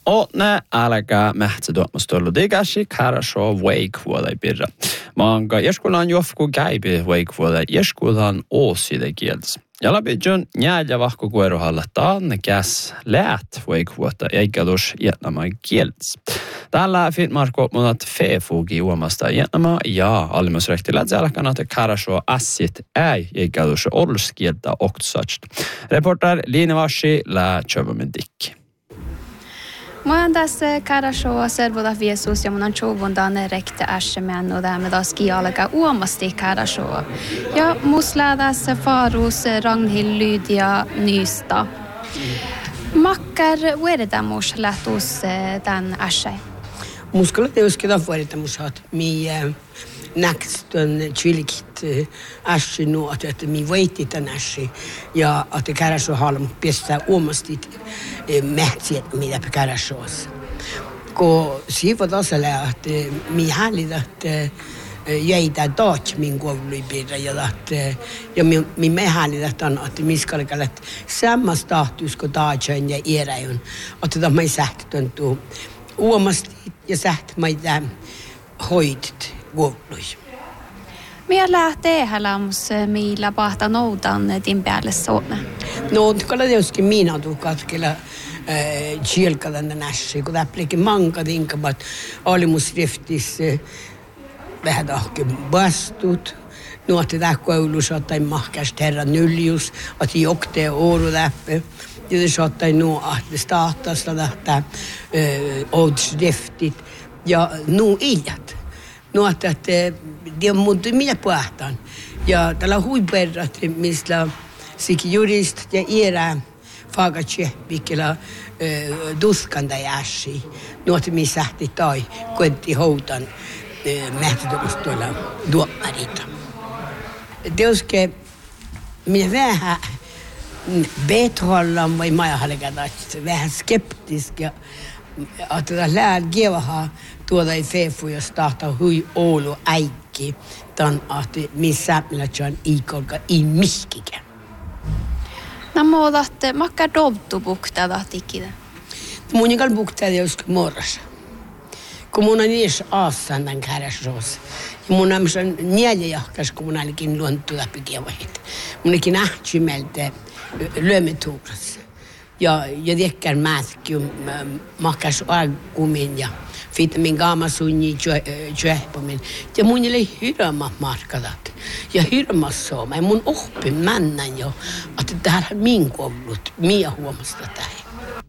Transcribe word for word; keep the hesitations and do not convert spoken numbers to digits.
Och nä älkää mähtsä tuomastorlu digashi хорошо veikvuoda pirra. Maanka jeskulan jofku käypi veikvuoda jeskulan ooside kieltäs. Ja läpidjön njäällä vahko kueruhalla taan käs läät veikvuoda eikä dus jätnämään kieltäs. Tällä Finnmarko monat fefugi uomasta jätnämään ja almusrehtilät selkänä te хорошо assit ei eikä dus olskieltä oktsatst. Reporter Line Vashi lää tjövämen dikki. Mä tässä хорошо servoda viesus ja mun on chuvundan rekte äskemen och därmed då ska alka uomasti хорошо. Ja musla tässä Farus Ragnhild Lydia Nysta. Makkar vedetämus lähtus tän äsken. Muskalla teoskeda vedetämus hat mi näkstön chilikit äsken nu att mi veitit tän äsken ja att det хорошо halm pestää uomasti mätsiet mitä хорошо. Ko siiva tasalla että mi hälidat jäitä taat min kouluipirra ja että ja mi mi me hälidat on että miskalkalat samma status ko taatsen ja iäräjön että tämä ei sähtön tu uomasti ja säht maita hoitit koului. Minä lähtee hälämus millä pahta noudan din päälle suona. No, kalla tietysti minä tuu katkella chielkadan nässi, kun täpplikin manka tinkamat alimusriftis vähän tahke vastut. Nuotti tää koulus ottai mahkast herra nyljus, otti joktee oru läppe. Ja det ottai nuo ahte stahtasta tähtää oudsriftit ja nuo iljat. Nuotti, että det muuttui mitä puhtaan. Ja tällä huiperrat, mistä sikin jurist ja iärä fagatse, mikä duskanda jäsi. Nuotti missä sähti tai kuentti houtan mähtätömistä tuolla duopmarita. Teoske, minä vähän bethollan vai majahallekat, vähän skeptiska, että lään kievaha tuoda ei fefu, jos tahtaa hui olu äikki, tämän että missä minä on ikolka i miskikä. Nämä ovat makka dovtu buktada tikida. Mun ikal buktada jos morras. Kun mun on niissä aasan tämän kärjäsoos. Ja mun on neljä jahkas, kun mun olikin luontu läpi kievahit. Mun olikin nähtsymeltä lyömetuurassa. Ja ja tekkään mätkin makkas argumin ja vitamin gamma sunni tjöhpomin. Ja mun oli hirma markadat. Ja hirma sooma. Ja mun oppi männän jo, että täällä min koulut, mia huomasta tähän.